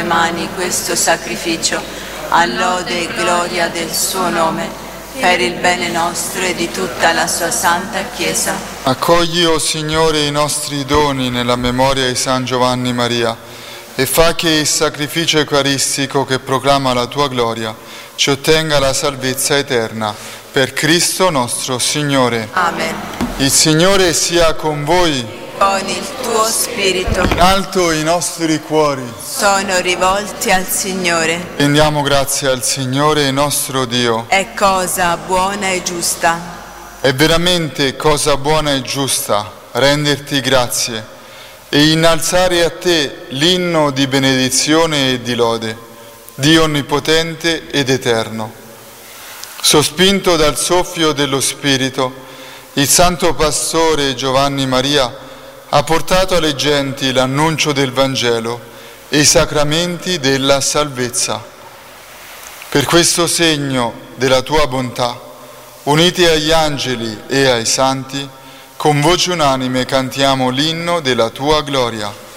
mani questo sacrificio, a lode e gloria del suo nome, per il bene nostro e di tutta la sua santa Chiesa. Accogli, o Signore, i nostri doni nella memoria di San Giovanni Maria e fa che il sacrificio eucaristico che proclama la tua gloria ci ottenga la salvezza eterna. Per Cristo nostro Signore. Amen. Il Signore sia con voi. Con il tuo spirito. In alto i nostri cuori Sono rivolti al Signore. rendiamo grazie al Signore nostro Dio. È cosa buona e giusta. È veramente cosa buona e giusta renderti grazie e innalzare a te l'inno di benedizione e di lode, Dio onnipotente ed eterno. Sospinto dal soffio dello Spirito, il Santo Pastore Giovanni Maria ha portato alle genti l'annuncio del Vangelo e i sacramenti della salvezza. Per questo segno della tua bontà, uniti agli angeli e ai santi, con voce unanime cantiamo l'inno della tua gloria.